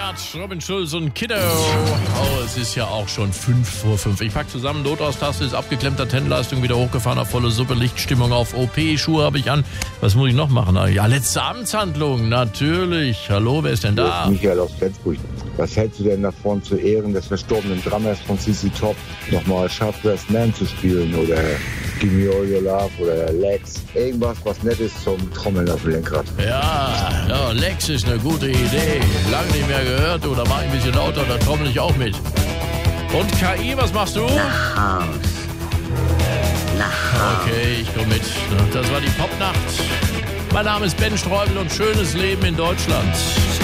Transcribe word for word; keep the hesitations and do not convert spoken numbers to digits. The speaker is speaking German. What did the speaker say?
Bernhard, Robin Schulz und Kiddo. Oh, es ist ja auch schon fünf vor fünf. Ich pack zusammen, Notaus-Taste ist abgeklemmter, Tennleistung wieder hochgefahren auf volle Suppe, Lichtstimmung auf O P, Schuhe habe ich an. Was muss ich noch machen? Ja, letzte Amtshandlung, natürlich. Hallo, wer ist denn da? Michael aus Flensburg. Was hältst du denn davon, zu Ehren des verstorbenen Drummers von C C Top nochmal Sharp Dressed Man zu spielen oder Give Me All Your Love oder Lex? Irgendwas, was nett ist zum Trommeln auf dem Lenkrad. Ja, ja, Lex ist eine gute Idee. Lange nicht mehr gehört, oder mach ich ein bisschen lauter, dann trommel ich auch mit. Und K I, was machst du? Nach Haus. Nach Haus. Okay, ich komm mit. Das war die Popnacht. Mein Name ist Ben Streubel und schönes Leben in Deutschland.